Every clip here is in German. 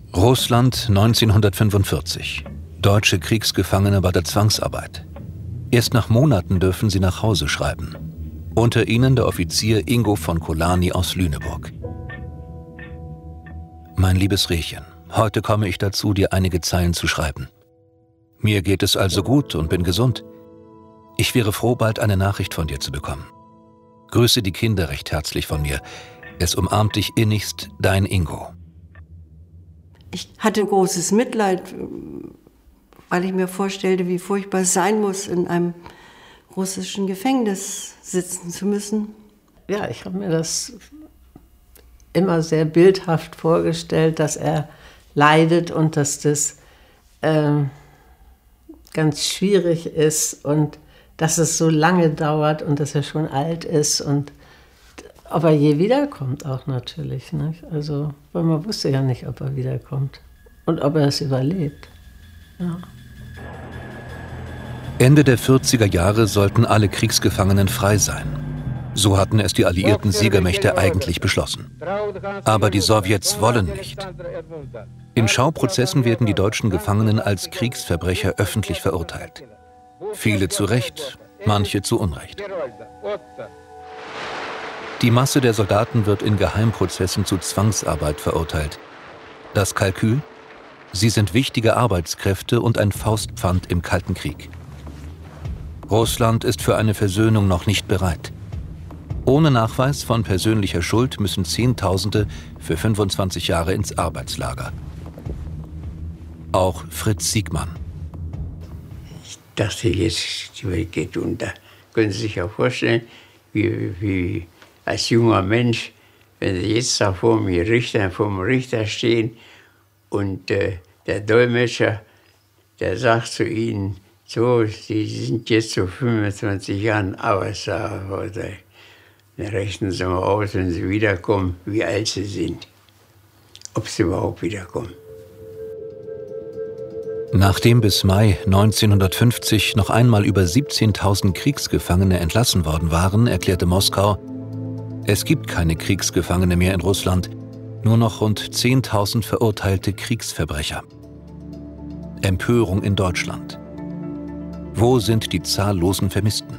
Russland 1945. Deutsche Kriegsgefangene bei der Zwangsarbeit. Erst nach Monaten dürfen sie nach Hause schreiben. Unter ihnen der Offizier Ingo von Kolani aus Lüneburg. Mein liebes Rehchen, heute komme ich dazu, dir einige Zeilen zu schreiben. Mir geht es also gut und bin gesund. Ich wäre froh, bald eine Nachricht von dir zu bekommen. Grüße die Kinder recht herzlich von mir. Es umarmt dich innigst, dein Ingo. Ich hatte großes Mitleid, weil ich mir vorstellte, wie furchtbar es sein muss, in einem russischen Gefängnis sitzen zu müssen. Ja, ich habe mir das immer sehr bildhaft vorgestellt, dass er leidet und dass das ganz schwierig ist und dass es so lange dauert und dass er schon alt ist und ob er je wiederkommt auch natürlich. Nicht? Also, weil man wusste ja nicht, ob er wiederkommt und ob er es überlebt. Ja. Ende der 40er Jahre sollten alle Kriegsgefangenen frei sein. So hatten es die alliierten Siegermächte eigentlich beschlossen. Aber die Sowjets wollen nicht. In Schauprozessen werden die deutschen Gefangenen als Kriegsverbrecher öffentlich verurteilt. Viele zu Recht, manche zu Unrecht. Die Masse der Soldaten wird in Geheimprozessen zu Zwangsarbeit verurteilt. Das Kalkül? Sie sind wichtige Arbeitskräfte und ein Faustpfand im Kalten Krieg. Russland ist für eine Versöhnung noch nicht bereit. Ohne Nachweis von persönlicher Schuld müssen Zehntausende für 25 Jahre ins Arbeitslager. Auch Fritz Siegmann. Ich dachte, jetzt die Welt geht unter. Können Sie sich ja vorstellen, wie als junger Mensch, wenn Sie jetzt da vor dem Richter stehen und der Dolmetscher, der sagt zu Ihnen, so, Sie sind jetzt zu 25 Jahren Arbeitsverurteilt. Dann rechnen Sie mal aus, wenn Sie wiederkommen, wie alt Sie sind. Ob Sie überhaupt wiederkommen. Nachdem bis Mai 1950 noch einmal über 17.000 Kriegsgefangene entlassen worden waren, erklärte Moskau, es gibt keine Kriegsgefangene mehr in Russland, nur noch rund 10.000 verurteilte Kriegsverbrecher. Empörung in Deutschland. Wo sind die zahllosen Vermissten?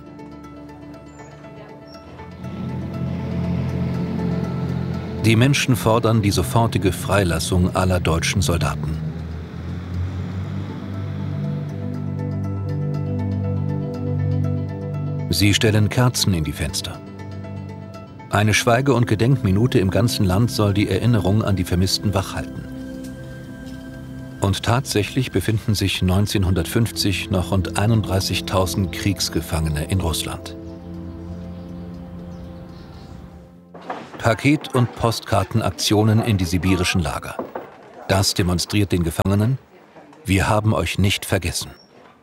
Die Menschen fordern die sofortige Freilassung aller deutschen Soldaten. Sie stellen Kerzen in die Fenster. Eine Schweige- und Gedenkminute im ganzen Land soll die Erinnerung an die Vermissten wachhalten. Und tatsächlich befinden sich 1950 noch rund 31.000 Kriegsgefangene in Russland. Paket- und Postkartenaktionen in die sibirischen Lager. Das demonstriert den Gefangenen: Wir haben euch nicht vergessen.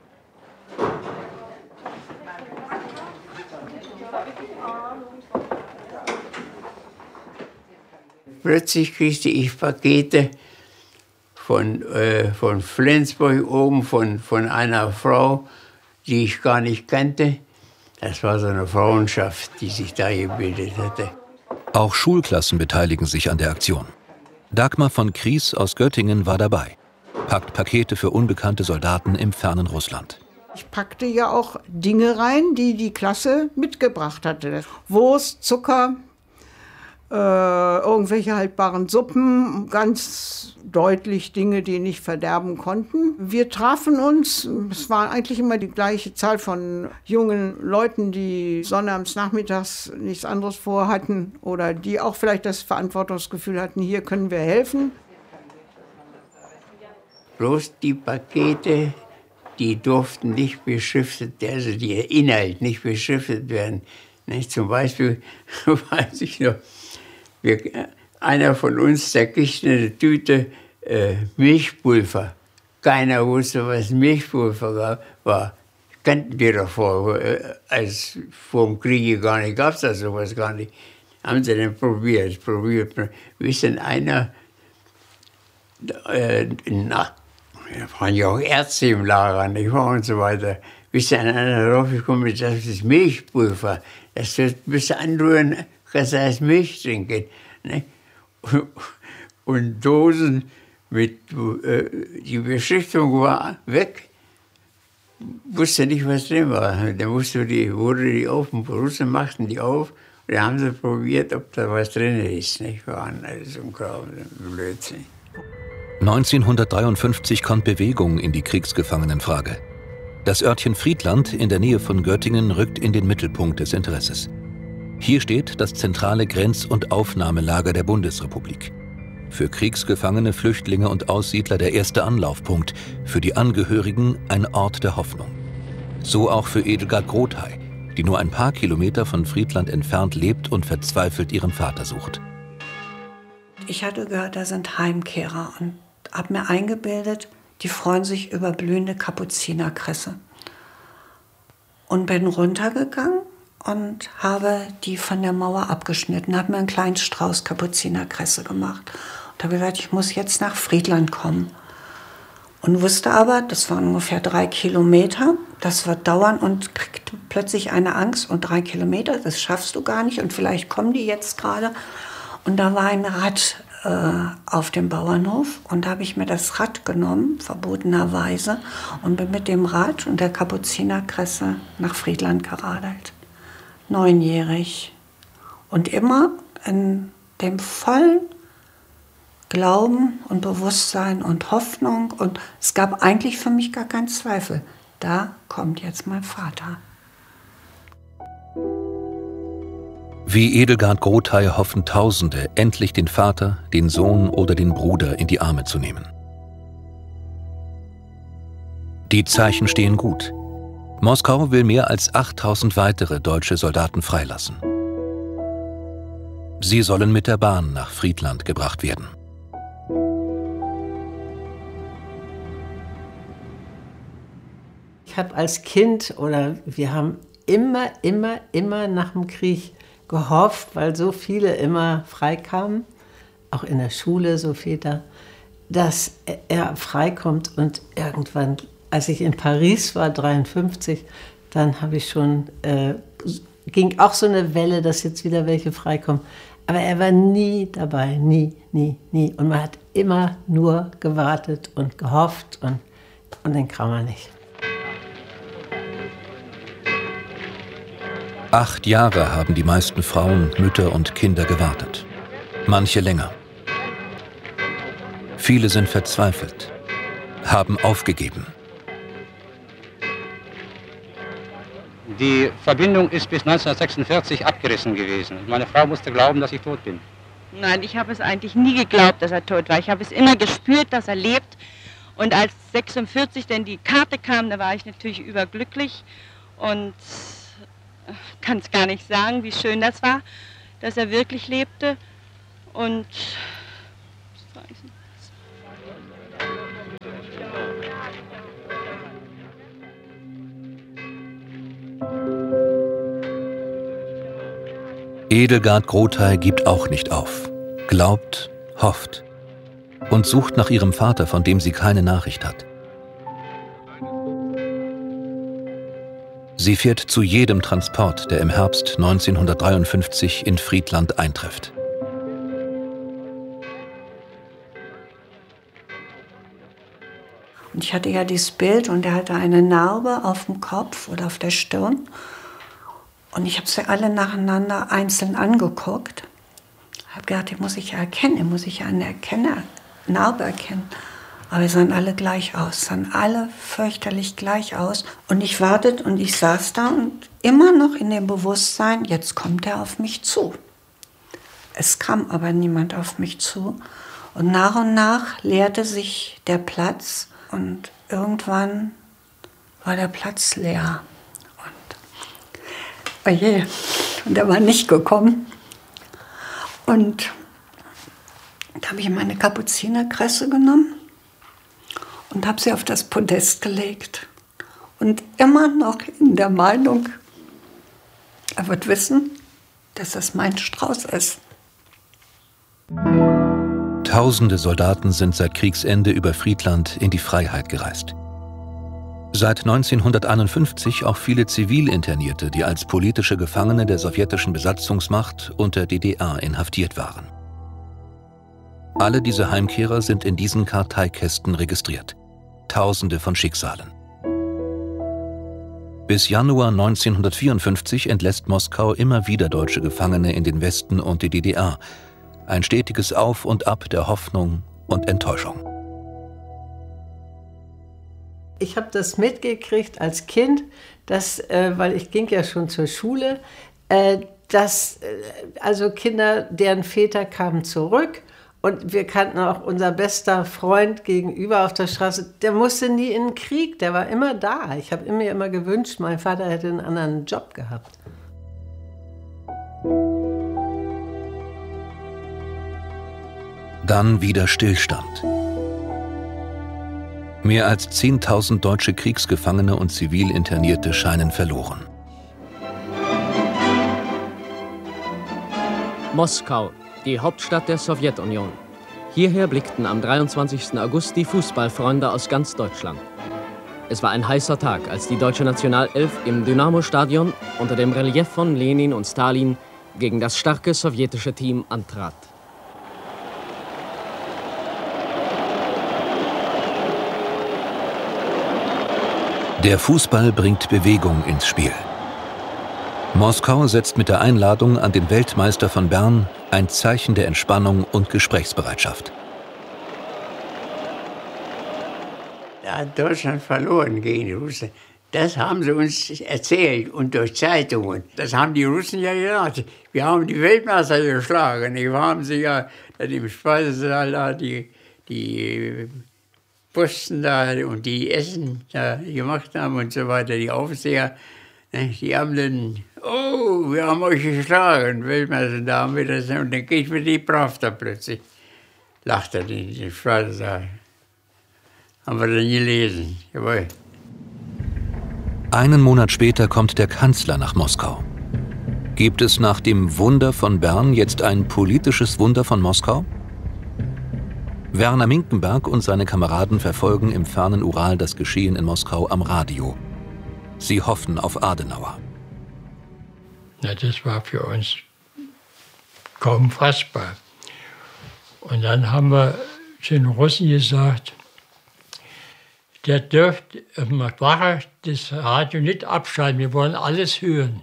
Plötzlich kriegte ich Pakete von Flensburg oben, von einer Frau, die ich gar nicht kannte. Das war so eine Frauenschaft, die sich da gebildet hatte. Auch Schulklassen beteiligen sich an der Aktion. Dagmar von Kries aus Göttingen war dabei, packt Pakete für unbekannte Soldaten im fernen Russland. Ich packte ja auch Dinge rein, die die Klasse mitgebracht hatte. Wurst, Zucker, irgendwelche haltbaren Suppen, ganz deutlich Dinge, die nicht verderben konnten. Wir trafen uns, es war eigentlich immer die gleiche Zahl von jungen Leuten, die sonnabends nachmittags nichts anderes vorhatten oder die auch vielleicht das Verantwortungsgefühl hatten, hier können wir helfen. Bloß die Pakete, die durften nicht beschriftet, also der Inhalt nicht beschriftet werden. Nicht? Zum Beispiel, weiß ich noch, einer von uns, der kriegte eine Tüte Milchpulver. Keiner wusste, was Milchpulver war. Kannten wir doch vor dem Krieg gar nicht, gab es da sowas gar nicht. Haben sie dann probiert. Bis dann einer, da waren ja auch Ärzte im Lager, nicht wahr, und so weiter. Bis dann einer draufgekommen ist, das ist Milchpulver. Das müsst ihr anrühren, kannst du als Milch trinken. Ne? Und Dosen Die Beschriftung war weg, wusste nicht, was drin war. Dann wurde die offen, Russen machten die auf, und dann haben sie probiert, ob da was drin ist. Nicht wahr? Also ein Blödsinn. 1953 kommt Bewegung in die Kriegsgefangenenfrage. Das Örtchen Friedland in der Nähe von Göttingen rückt in den Mittelpunkt des Interesses. Hier steht das zentrale Grenz- und Aufnahmelager der Bundesrepublik. Für Kriegsgefangene, Flüchtlinge und Aussiedler der erste Anlaufpunkt, für die Angehörigen ein Ort der Hoffnung. So auch für Edelgard Grothey, die nur ein paar Kilometer von Friedland entfernt lebt und verzweifelt ihren Vater sucht. Ich hatte gehört, da sind Heimkehrer und habe mir eingebildet, die freuen sich über blühende Kapuzinerkresse. Und bin runtergegangen und habe die von der Mauer abgeschnitten, habe mir einen kleinen Strauß Kapuzinerkresse gemacht und habe gesagt, ich muss jetzt nach Friedland kommen. Und wusste aber, das waren ungefähr 3 Kilometer, das wird dauern und kriegte plötzlich eine Angst und 3 Kilometer, das schaffst du gar nicht und vielleicht kommen die jetzt gerade. Und da war ein Rad auf dem Bauernhof und da habe ich mir das Rad genommen, verbotenerweise, und bin mit dem Rad und der Kapuzinerkresse nach Friedland geradelt. 9-jährig. Und immer in dem vollen Glauben und Bewusstsein und Hoffnung. Und es gab eigentlich für mich gar keinen Zweifel. Da kommt jetzt mein Vater. Wie Edelgard Grothey hoffen Tausende, endlich den Vater, den Sohn oder den Bruder in die Arme zu nehmen. Die Zeichen stehen gut. Moskau will mehr als 8000 weitere deutsche Soldaten freilassen. Sie sollen mit der Bahn nach Friedland gebracht werden. Ich habe als Kind, wir haben immer nach dem Krieg gehofft, weil so viele immer freikamen, auch in der Schule so viel da, dass er freikommt. Und irgendwann, als ich in Paris war, 1953, dann habe ich schon, ging auch so eine Welle, dass jetzt wieder welche freikommen. Aber er war nie dabei, nie. Und man hat immer nur gewartet und gehofft und dann kam er nicht. 8 Jahre haben die meisten Frauen, Mütter und Kinder gewartet. Manche länger. Viele sind verzweifelt, haben aufgegeben. Die Verbindung ist bis 1946 abgerissen gewesen. Meine Frau musste glauben, dass ich tot bin. Nein, ich habe es eigentlich nie geglaubt, dass er tot war. Ich habe es immer gespürt, dass er lebt. Und als 1946 denn die Karte kam, da war ich natürlich überglücklich und kann es gar nicht sagen, wie schön das war, dass er wirklich lebte. Und Edelgard Grothey gibt auch nicht auf, glaubt, hofft und sucht nach ihrem Vater, von dem sie keine Nachricht hat. Sie fährt zu jedem Transport, der im Herbst 1953 in Friedland eintrifft. Und ich hatte ja dieses Bild und er hatte eine Narbe auf dem Kopf oder auf der Stirn. Und ich habe sie alle nacheinander einzeln angeguckt. Ich habe gedacht, den muss ich ja erkennen, den muss ich ja eine Narbe erkennen. Aber sie sahen alle gleich aus, sahen alle fürchterlich gleich aus. Und ich wartete und ich saß da und immer noch in dem Bewusstsein, jetzt kommt er auf mich zu. Es kam aber niemand auf mich zu. Und nach leerte sich der Platz und irgendwann war der Platz leer. Und oje, und er war nicht gekommen. Und da habe ich meine Kapuzinerkresse genommen und habe sie auf das Podest gelegt. Und immer noch in der Meinung, er wird wissen, dass das mein Strauß ist. Tausende Soldaten sind seit Kriegsende über Friedland in die Freiheit gereist. Seit 1951 auch viele Zivilinternierte, die als politische Gefangene der sowjetischen Besatzungsmacht und der DDR inhaftiert waren. Alle diese Heimkehrer sind in diesen Karteikästen registriert. Tausende von Schicksalen. Bis Januar 1954 entlässt Moskau immer wieder deutsche Gefangene in den Westen und die DDR. Ein stetiges Auf und Ab der Hoffnung und Enttäuschung. Ich habe das mitgekriegt als Kind, dass, weil ich ging ja schon zur Schule, dass also Kinder, deren Väter kamen zurück. Und wir kannten auch unser bester Freund gegenüber auf der Straße, der musste nie in den Krieg, der war immer da. Ich habe mir immer gewünscht, mein Vater hätte einen anderen Job gehabt. Dann wieder Stillstand. Mehr als 10.000 deutsche Kriegsgefangene und Zivilinternierte scheinen verloren. Moskau, die Hauptstadt der Sowjetunion. Hierher blickten am 23. August die Fußballfreunde aus ganz Deutschland. Es war ein heißer Tag, als die deutsche Nationalelf im Dynamo-Stadion unter dem Relief von Lenin und Stalin gegen das starke sowjetische Team antrat. Der Fußball bringt Bewegung ins Spiel. Moskau setzt mit der Einladung an den Weltmeister von Bern ein Zeichen der Entspannung und Gesprächsbereitschaft. Da hat Deutschland verloren gegen die Russen. Das haben sie uns erzählt und durch Zeitungen. Das haben die Russen ja gesagt. Wir haben die Weltmeister geschlagen. Wir haben sie ja im Speisesaal da die Posten da und die Essen da gemacht haben und so weiter, die Aufseher. Die haben dann, oh, wir haben euch geschlagen, Weltmeister, da haben wir das. Und dann geht mir die Pravda plötzlich. Lacht er in den Speisesaal. Haben wir dann gelesen, jawohl. Einen Monat später kommt der Kanzler nach Moskau. Gibt es nach dem Wunder von Bern jetzt ein politisches Wunder von Moskau? Werner Minkenberg und seine Kameraden verfolgen im fernen Ural das Geschehen in Moskau am Radio. Sie hoffen auf Adenauer. Na, das war für uns kaum fassbar. Und dann haben wir zu den Russen gesagt, der dürft das Radio nicht abschalten, wir wollen alles hören.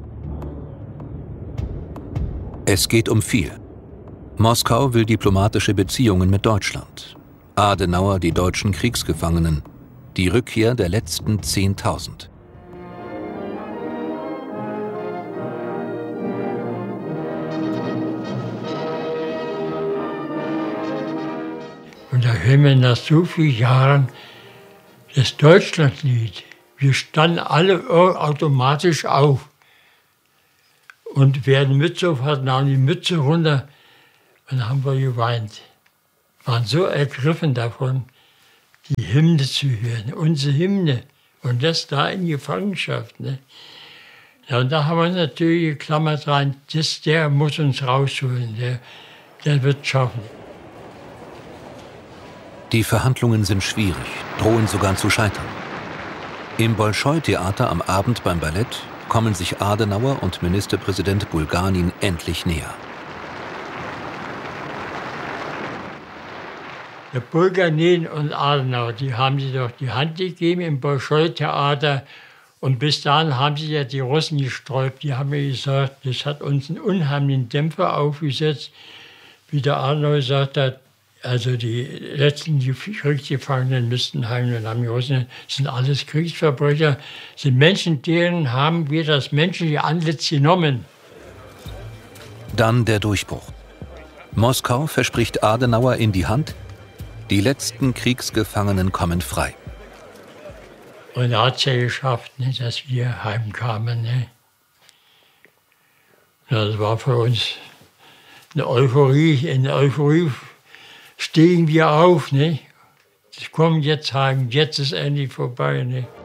Es geht um viel. Moskau will diplomatische Beziehungen mit Deutschland. Adenauer die deutschen Kriegsgefangenen. Die Rückkehr der letzten 10.000. Und da hören wir nach so vielen Jahren das Deutschlandlied. Wir standen alle automatisch auf. Und wer eine Mütze auf hat, nahm die Mütze runter und dann haben wir geweint. Waren so ergriffen davon, die Hymne zu hören, unsere Hymne. Und das da in Gefangenschaft. Ne? Ja, und da haben wir natürlich geklammert rein, der muss uns rausholen, der wird es schaffen. Die Verhandlungen sind schwierig, drohen sogar zu scheitern. Im Bolschoi-Theater am Abend beim Ballett kommen sich Adenauer und Ministerpräsident Bulganin endlich näher. Der Bulganin und Adenauer, die haben sich doch die Hand gegeben im Bolschoi-Theater. Und bis dahin haben sich ja die Russen gesträubt. Die haben ja gesagt, das hat uns einen unheimlichen Dämpfer aufgesetzt. Wie der Adenauer gesagt hat, also die letzten Kriegsgefangenen müssten heim. Dann haben die Russen, das sind alles Kriegsverbrecher, das sind Menschen, denen haben wir das menschliche Antlitz genommen. Dann der Durchbruch. Moskau verspricht Adenauer in die Hand, die letzten Kriegsgefangenen kommen frei. Und er hat es ja geschafft, ne, dass wir heimkamen. Ne. Das war für uns eine Euphorie. In der Euphorie stehen wir auf. Ne. Wir kommen jetzt heim, jetzt ist endlich vorbei. Ne.